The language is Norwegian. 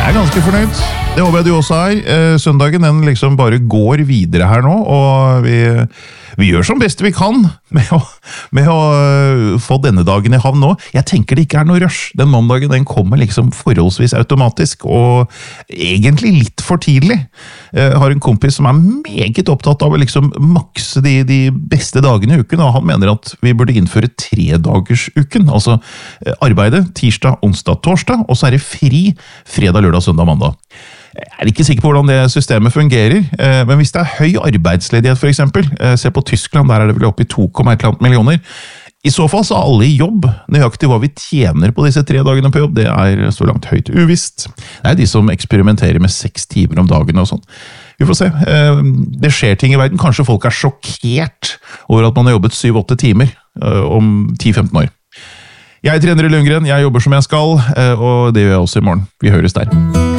Jeg ganske fornøyd. Det håper jeg du også er. Søndagen den liksom bare går videre her nå, og vi gjør som best vi kan med å få denne dagen i havn nå. Jeg tenker det ikke er noe rush. Den mandagen den kommer liksom forholdsvis automatisk, og egentlig litt for tidlig. Jeg har en kompis som er meget opptatt av å liksom makse de beste dagene i uken, og han mener at vi burde innføre 3-dagersuken. Altså arbeidet tirsdag, onsdag, torsdag, og så er det fri fredag, lørdag, søndag, mandag. Jeg er ikke sikker på hvordan det systemet fungerer, men hvis det er høy arbeidsledighet for eksempel, se på Tyskland, der er det vel oppe i 2,1 millioner, i så fall så er alle i jobb. Nøyaktig hva vi tjener på disse 3 dagene på jobb, det er så langt høyt uvisst. Det er de som eksperimenterer med 6 timer om dagen og sånn. Vi får se. Det skjer ting i verden. Kanskje folk er sjokkert over at man har jobbet 7-8 timer om 10-15 år. Jeg trener i Lundgren, jeg jobber som jeg skal, og det gjør jeg også i morgen. Vi høres der.